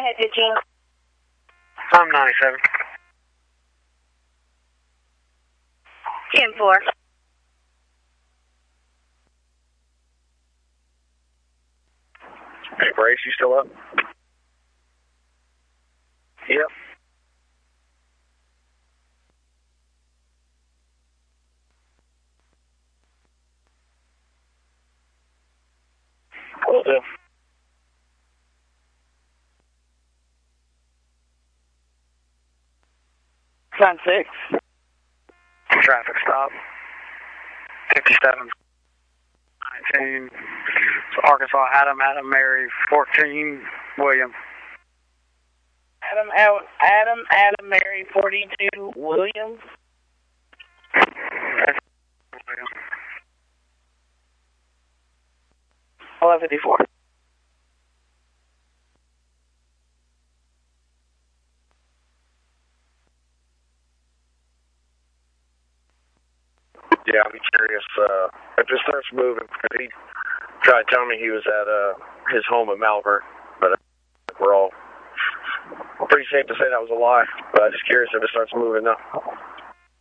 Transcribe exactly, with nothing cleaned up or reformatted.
ahead, Eugene. I'm ninety-seven. ten four. Hey, Brace, you still up? Yep. Will do. ten six. Traffic stop. fifty-seven. nineteen. Arkansas, Adam, Adam, Mary, fourteen, William. Adam, Adam, Adam, Mary, forty-two, Williams. That's William. eleven fifty-four. Yeah, I'll be curious uh, if this starts moving. He tried telling me he was at uh, his home in Malvern, but uh, we're all pretty safe to say that was a lie. But I'm just curious if it starts moving now.